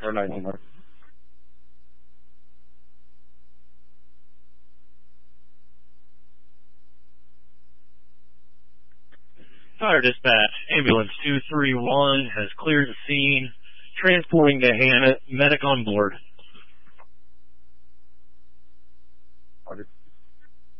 for 19. Fire dispatch. Ambulance 231 has cleared the scene, transporting the Hannah medic on board.